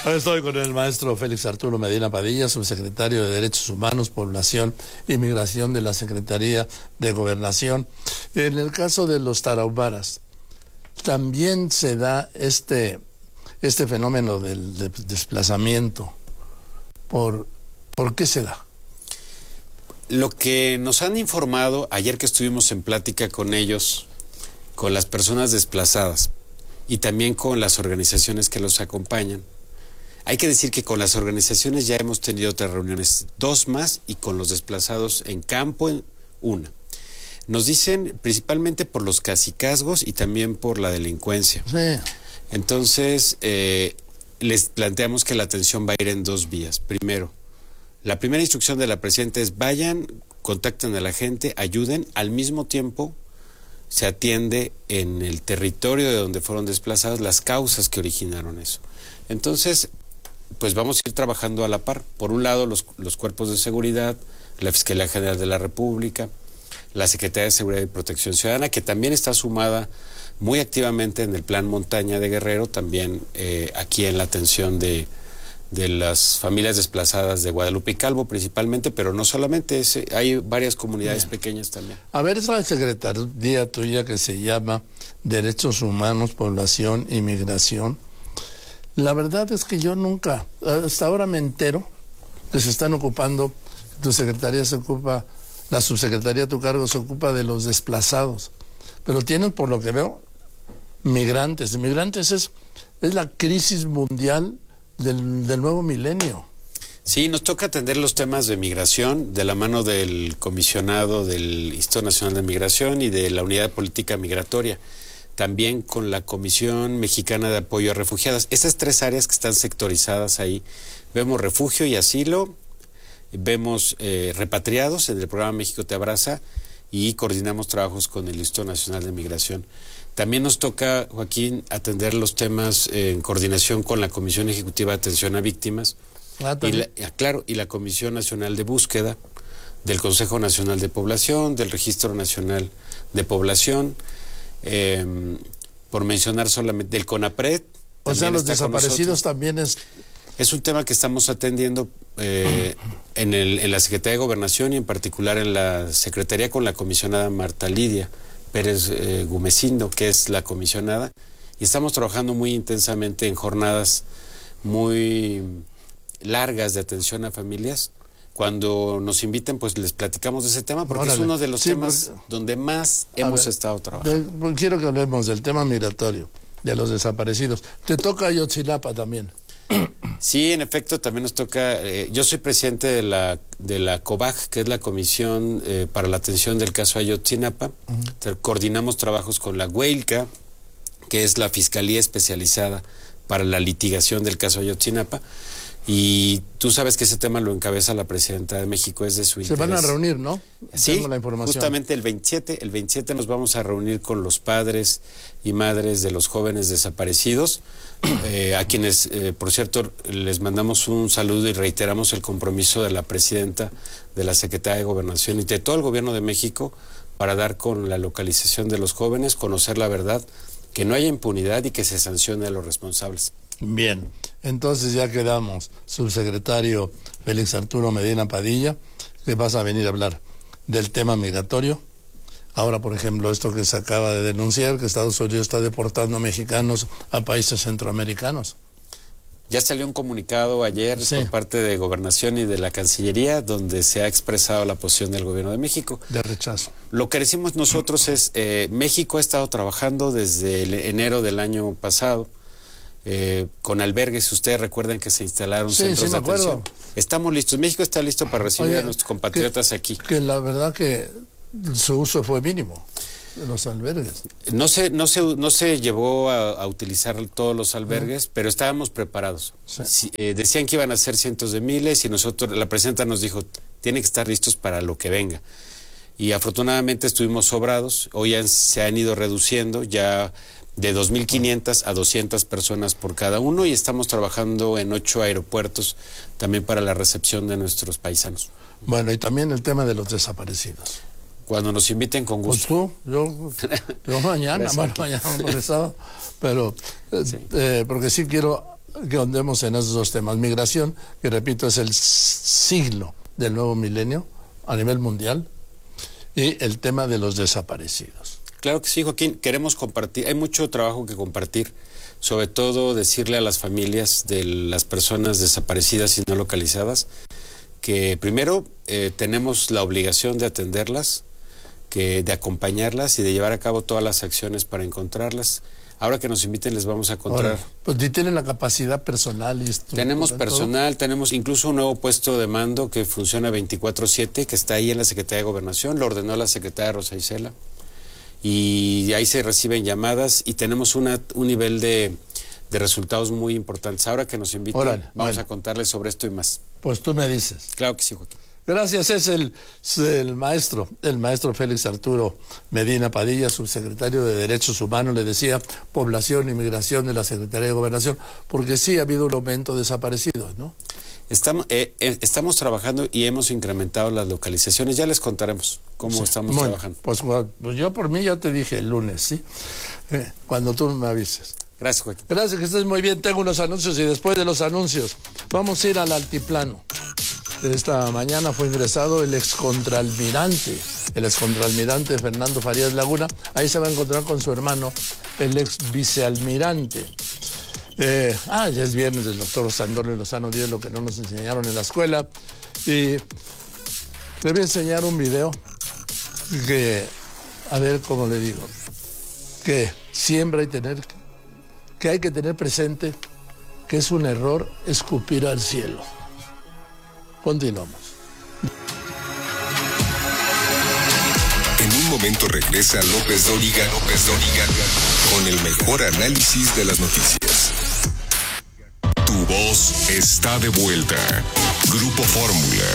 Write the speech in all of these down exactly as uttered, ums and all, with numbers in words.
Estoy con el maestro Félix Arturo Medina Padilla, subsecretario de Derechos Humanos, Población y Migración de la Secretaría de Gobernación. En el caso de los tarahumaras, también se da este, este fenómeno del de desplazamiento. ¿Por, ¿Por qué se da? Lo que nos han informado, ayer que estuvimos en plática con ellos, con las personas desplazadas y también con las organizaciones que los acompañan, hay que decir que con las organizaciones ya hemos tenido otras reuniones, dos más, y con los desplazados en campo, en una. Nos dicen principalmente por los cacicazgos y también por la delincuencia. Sí. Entonces, eh, les planteamos que la atención va a ir en dos vías. Primero, la primera instrucción de la presidenta es vayan, contacten a la gente, ayuden, al mismo tiempo se atiende en el territorio de donde fueron desplazados las causas que originaron eso. Entonces, pues vamos a ir trabajando a la par. Por un lado, los, los cuerpos de seguridad, la Fiscalía General de la República, la Secretaría de Seguridad y Protección Ciudadana, que también está sumada muy activamente en el Plan Montaña de Guerrero, también eh, aquí en la atención de, de las familias desplazadas de Guadalupe y Calvo principalmente, pero no solamente, ese, hay varias comunidades Bien. pequeñas también. A ver, esa secretaría tuya que se llama Derechos Humanos, Población y Migración, la verdad es que yo nunca, hasta ahora me entero que se están ocupando, tu secretaría se ocupa, la subsecretaría a tu cargo se ocupa de los desplazados, pero tienen, por lo que veo, migrantes. Migrantes es, es la crisis mundial del, del nuevo milenio. Sí, nos toca atender los temas de migración de la mano del comisionado del Instituto Nacional de Migración y de la Unidad de Política Migratoria. También con la Comisión Mexicana de Apoyo a Refugiadas. Esas tres áreas que están sectorizadas ahí. Vemos refugio y asilo, vemos eh, repatriados en el programa México Te Abraza y coordinamos trabajos con el Instituto Nacional de Migración. También nos toca, Joaquín, atender los temas eh, en coordinación con la Comisión Ejecutiva de Atención a Víctimas Ah, y la, claro, y la Comisión Nacional de Búsqueda del Consejo Nacional de Población, del Registro Nacional de Población. Eh, por mencionar solamente del CONAPRED. O sea, los desaparecidos también es... Es un tema que estamos atendiendo eh, en, el, en la Secretaría de Gobernación y en particular en la Secretaría con la comisionada Marta Lidia Pérez eh, Gumecindo, que es la comisionada, y estamos trabajando muy intensamente en jornadas muy largas de atención a familias. Cuando nos inviten, pues les platicamos de ese tema, porque Órale. es uno de los sí, temas porque, donde más hemos ver, estado trabajando. De, quiero que hablemos del tema migratorio, de los desaparecidos. Te toca Ayotzinapa también. Sí, en efecto, también nos toca. Eh, yo soy presidente de la de la COBAG, que es la Comisión eh, para la Atención del Caso Ayotzinapa. Uh-huh. Coordinamos trabajos con la Huelca, que es la Fiscalía Especializada para la Litigación del Caso Ayotzinapa. Y tú sabes que ese tema lo encabeza la presidenta de México, es de su interés. Se van a reunir, ¿no? Sí, Tengo la información. Justamente el veintisiete, el veintisiete nos vamos a reunir con los padres y madres de los jóvenes desaparecidos, eh, a quienes, eh, por cierto, les mandamos un saludo y reiteramos el compromiso de la presidenta, de la Secretaría de Gobernación y de todo el gobierno de México para dar con la localización de los jóvenes, conocer la verdad, que no haya impunidad y que se sancione a los responsables. Bien, entonces ya quedamos, subsecretario Félix Arturo Medina Padilla, que vas a venir a hablar del tema migratorio. Ahora, por ejemplo, esto que se acaba de denunciar, que Estados Unidos está deportando mexicanos a países centroamericanos. Ya salió un comunicado ayer sí. por parte de Gobernación y de la Cancillería, donde se ha expresado la posición del Gobierno de México. De rechazo. Lo que decimos nosotros es, eh, México ha estado trabajando desde el enero del año pasado, Eh, con albergues. Ustedes recuerdan que se instalaron sí, centros sí, de atención. Acuerdo. Estamos listos. México está listo para recibir Oye, a nuestros compatriotas que, aquí. Que la verdad que su uso fue mínimo de los albergues. No se, no se, no se llevó a, a utilizar todos los albergues, uh-huh. pero estábamos preparados. Sí. Si, eh, decían que iban a ser cientos de miles y nosotros, la presidenta nos dijo, tienen que estar listos para lo que venga. Y afortunadamente estuvimos sobrados. Hoy han, se han ido reduciendo ya de dos mil quinientas a doscientas personas por cada uno y estamos trabajando en ocho aeropuertos también para la recepción de nuestros paisanos. Bueno, y también el tema de los desaparecidos. Cuando nos inviten, con gusto. Pues tú, yo, yo mañana, bueno, mañana no regresado, pero sí. eh, porque sí quiero que andemos en esos dos temas. Migración, que repito, es el siglo del nuevo milenio a nivel mundial, y el tema de los desaparecidos. Claro que sí, Joaquín, queremos compartir, hay mucho trabajo que compartir, sobre todo decirle a las familias de las personas desaparecidas y no localizadas, que primero eh, tenemos la obligación de atenderlas, que de acompañarlas y de llevar a cabo todas las acciones para encontrarlas. Ahora que nos inviten les vamos a encontrar. Ahora, pues si tienen la capacidad personal y esto, tenemos personal, todo. Tenemos incluso un nuevo puesto de mando que funciona veinticuatro siete, que está ahí en la Secretaría de Gobernación, lo ordenó la secretaria Rosa Isela, y ahí se reciben llamadas y tenemos una, un nivel de, de resultados muy importantes. Ahora que nos inviten, Órale, vamos bueno. a contarles sobre esto y más. Pues tú me dices. Claro que sí, Joaquín. Gracias, es el, el maestro, el maestro Félix Arturo Medina Padilla, subsecretario de Derechos Humanos, le decía, Población y Migración de la Secretaría de Gobernación, porque sí ha habido un aumento de desaparecidos, ¿no? Estamos, eh, eh, estamos trabajando y hemos incrementado las localizaciones, ya les contaremos cómo sí, estamos bueno, trabajando. Pues, pues yo por mí ya te dije el lunes, ¿sí? Eh, cuando tú me avises. Gracias, Joaquín. Gracias, que estés muy bien, tengo unos anuncios y después de los anuncios vamos a ir al altiplano. Esta mañana fue ingresado el excontralmirante, el excontralmirante Fernando Farías Laguna. Ahí se va a encontrar con su hermano, el ex vicealmirante. Eh, ah, ya es viernes del doctor Sandor Lozano Díaz, lo que no nos enseñaron en la escuela. Y le voy a enseñar un video que, a ver cómo le digo, que siempre hay, tener, que hay que tener presente que es un error escupir al cielo. Continuamos. En un momento regresa López Dóriga, López Dóriga, con el mejor análisis de las noticias. Tu voz está de vuelta. Grupo Fórmula.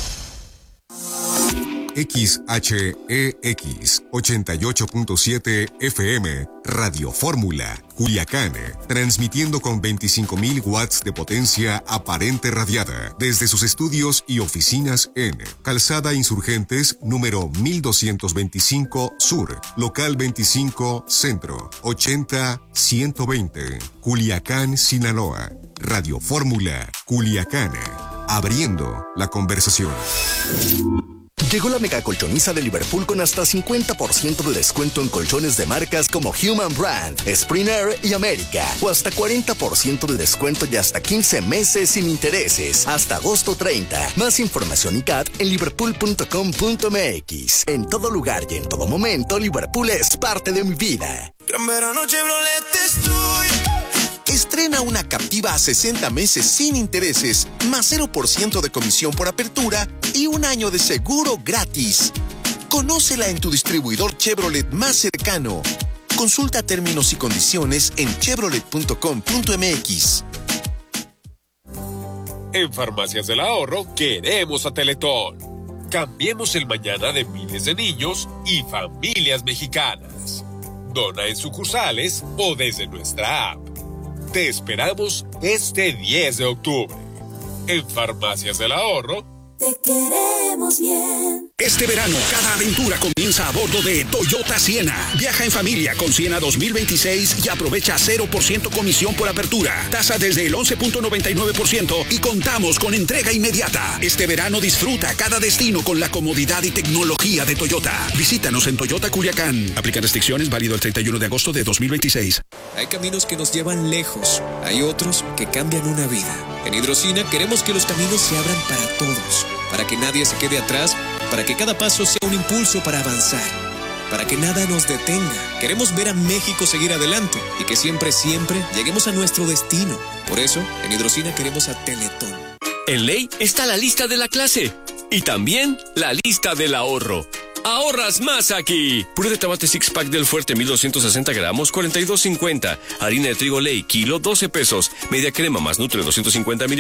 X H E X ochenta y ocho punto siete F M, Radio Fórmula, Culiacán, transmitiendo con veinticinco mil watts de potencia aparente radiada desde sus estudios y oficinas en Calzada Insurgentes número mil doscientos veinticinco Sur, local veinticinco Centro, ochenta ciento veinte, Culiacán, Sinaloa. Radio Fórmula, Culiacán, abriendo la conversación. Llegó la mega colchoniza de Liverpool con hasta cincuenta por ciento de descuento en colchones de marcas como Human Brand, Springer y América. O hasta cuarenta por ciento de descuento y hasta quince meses sin intereses. Hasta agosto treinta. Más información y C A T en liverpool punto com punto m x. En todo lugar y en todo momento, Liverpool es parte de mi vida. Gran verano Chevrolet estoy. Estrena una Captiva a sesenta meses sin intereses, más cero por ciento de comisión por apertura y un año de seguro gratis. Conócela en tu distribuidor Chevrolet más cercano. Consulta términos y condiciones en chevrolet punto com punto m x. En Farmacias del Ahorro queremos a Teletón. Cambiemos el mañana de miles de niños y familias mexicanas. Dona en sucursales o desde nuestra app. Te esperamos este diez de octubre. En Farmacias del Ahorro. Te queremos bien. Este verano, cada aventura comienza a bordo de Toyota Siena. Viaja en familia con Siena dos mil veintiséis y aprovecha cero por ciento comisión por apertura. Tasa desde el once punto noventa y nueve por ciento y contamos con entrega inmediata. Este verano disfruta cada destino con la comodidad y tecnología de Toyota. Visítanos en Toyota Culiacán. Aplican restricciones, válido el treinta y uno de agosto de dos mil veintiséis. Hay caminos que nos llevan lejos. Hay otros que cambian una vida. En Hidrocina queremos que los caminos se abran para todos. Para que nadie se quede atrás, para que cada paso sea un impulso para avanzar, para que nada nos detenga. Queremos ver a México seguir adelante y que siempre, siempre lleguemos a nuestro destino. Por eso, en Hidrocina queremos a Teletón. En Ley está la lista de la clase y también la lista del ahorro. ¡Ahorras más aquí! Puré de tomate six pack del Fuerte, mil doscientos sesenta gramos, cuarenta y dos cincuenta. Harina de trigo Ley, kilo, doce pesos. Media crema más Nutre, doscientos cincuenta mililitros.